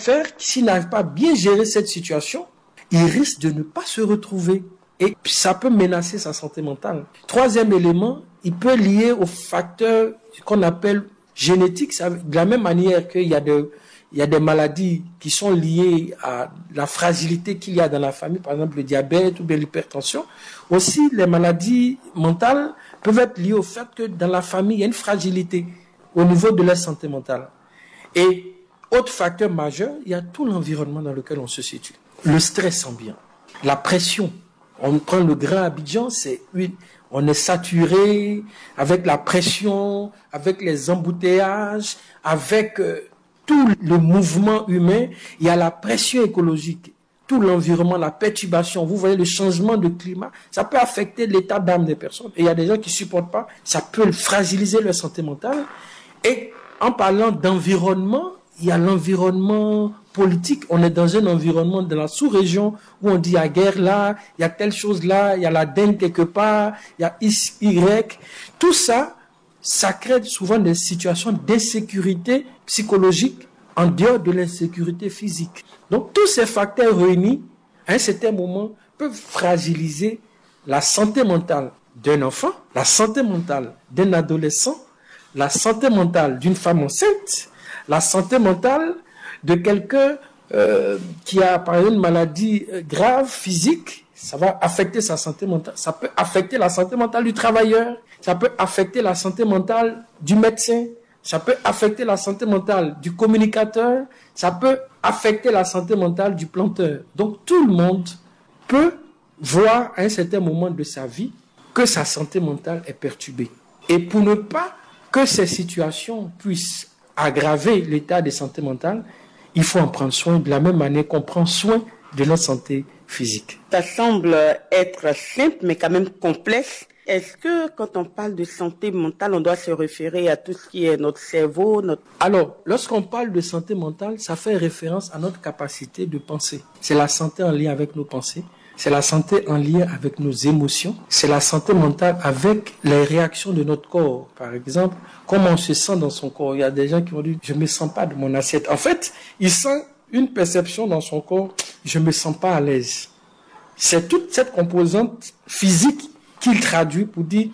faire, s'il n'arrive pas à bien gérer cette situation, il risque de ne pas se retrouver. Et ça peut menacer sa santé mentale. Troisième élément, il peut lier aux facteurs qu'on appelle génétiques. De la même manière qu'il y a des maladies qui sont liées à la fragilité qu'il y a dans la famille, par exemple le diabète ou bien l'hypertension. Aussi, les maladies mentales peuvent être liées au fait que dans la famille, il y a une fragilité au niveau de la santé mentale. Et autre facteur majeur, il y a tout l'environnement dans lequel on se situe. Le stress ambiant, la pression. On prend le Grand Abidjan, on est saturé avec la pression, avec les embouteillages, avec tout le mouvement humain. Il y a la pression écologique, tout l'environnement, la perturbation. Vous voyez le changement de climat, ça peut affecter l'état d'âme des personnes. Et il y a des gens qui ne supportent pas, ça peut fragiliser leur santé mentale. Et en parlant d'environnement, il y a l'environnement politique. On est dans un environnement de la sous-région où on dit il y a guerre là, il y a telle chose là, il y a la dengue quelque part, il y a Y. Tout ça, ça crée souvent des situations d'insécurité psychologique en dehors de l'insécurité physique. Donc tous ces facteurs réunis, à un certain moment, peuvent fragiliser la santé mentale d'un enfant, la santé mentale d'un adolescent, la santé mentale d'une femme enceinte, la santé mentale de quelqu'un qui a par exemple une maladie grave physique. Ça va affecter sa santé mentale. Ça peut affecter la santé mentale du travailleur. Ça peut affecter la santé mentale du médecin. Ça peut affecter la santé mentale du communicateur. Ça peut affecter la santé mentale du planteur. Donc tout le monde peut voir à un certain moment de sa vie que sa santé mentale est perturbée. Et pour ne pas que ces situations puissent aggraver l'état de santé mentale, il faut en prendre soin de la même manière qu'on prend soin de notre santé physique. Ça semble être simple, mais quand même complexe. Est-ce que quand on parle de santé mentale, on doit se référer à tout ce qui est notre cerveau, Alors, lorsqu'on parle de santé mentale, ça fait référence à notre capacité de penser. C'est la santé en lien avec nos pensées. C'est la santé en lien avec nos émotions. C'est la santé mentale avec les réactions de notre corps. Par exemple, comment on se sent dans son corps. Il y a des gens qui vont dire, je me sens pas de mon assiette. En fait, il sent une perception dans son corps, je me sens pas à l'aise. C'est toute cette composante physique qu'il traduit pour dire,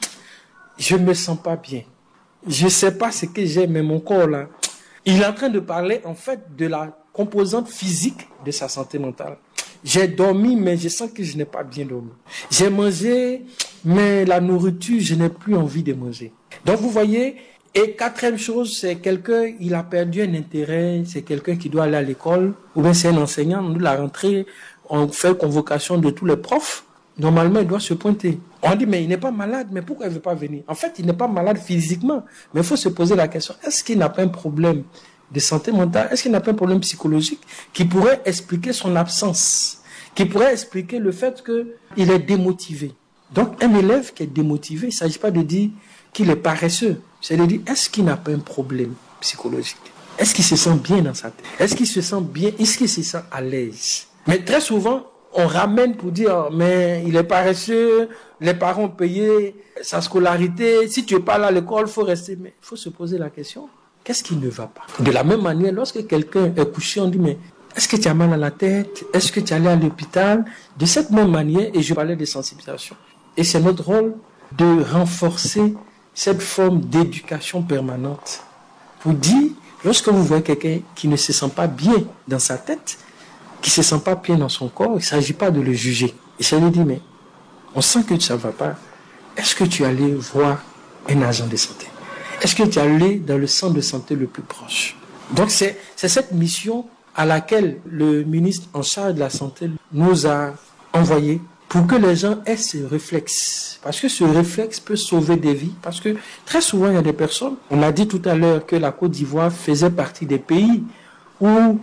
je me sens pas bien. Je sais pas ce que j'ai, mais mon corps là. Il est en train de parler, en fait, de la composante physique de sa santé mentale. J'ai dormi, mais je sens que je n'ai pas bien dormi. J'ai mangé, mais la nourriture, je n'ai plus envie de manger. Donc, vous voyez, et quatrième chose, c'est quelqu'un, il a perdu un intérêt, c'est quelqu'un qui doit aller à l'école, ou bien c'est un enseignant, nous, la rentrée, on fait convocation de tous les profs. Normalement, il doit se pointer. On dit, mais il n'est pas malade, mais pourquoi il ne veut pas venir? En fait, il n'est pas malade physiquement, mais il faut se poser la question, est-ce qu'il n'a pas un problème de santé mentale? Est-ce qu'il n'a pas un problème psychologique qui pourrait expliquer son absence, qui pourrait expliquer le fait qu'il est démotivé? Donc, un élève qui est démotivé, il ne s'agit pas de dire qu'il est paresseux. C'est de dire, est-ce qu'il n'a pas un problème psychologique? Est-ce qu'il se sent bien dans sa tête? Est-ce qu'il se sent bien? Est-ce qu'il se sent à l'aise? Mais très souvent, on ramène pour dire, mais il est paresseux, les parents ont payé sa scolarité, si tu n'es pas là à l'école, il faut rester. Mais il faut se poser la question, qu'est-ce qui ne va pas? De la même manière, lorsque quelqu'un est couché, on dit, mais est-ce que tu as mal à la tête? Est-ce que tu es allé à l'hôpital? De cette même manière, et je parlais de sensibilisation. Et c'est notre rôle de renforcer cette forme d'éducation permanente. Pour dire, lorsque vous voyez quelqu'un qui ne se sent pas bien dans sa tête, qui ne se sent pas bien dans son corps, il ne s'agit pas de le juger. Il s'agit de dire, mais on sent que ça ne va pas. Est-ce que tu es allé voir un agent de santé? Est-ce que tu es allé dans le centre de santé le plus proche? Donc c'est cette mission à laquelle le ministre en charge de la santé nous a envoyé pour que les gens aient ce réflexe. Parce que ce réflexe peut sauver des vies. Parce que très souvent, il y a des personnes, on a dit tout à l'heure que la Côte d'Ivoire faisait partie des pays où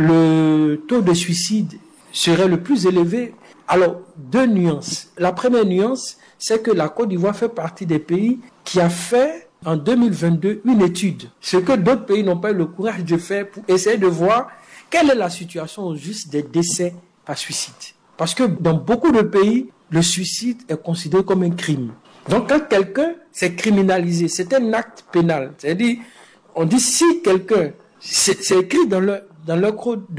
le taux de suicide serait le plus élevé. Alors, deux nuances. La première nuance, c'est que la Côte d'Ivoire fait partie des pays qui a fait en 2022 une étude. Ce que d'autres pays n'ont pas eu le courage de faire pour essayer de voir quelle est la situation au juste des décès par suicide. Parce que dans beaucoup de pays, le suicide est considéré comme un crime. Donc quand quelqu'un s'est criminalisé, c'est un acte pénal. C'est-à-dire, on dit si quelqu'un, c'est écrit dans leur code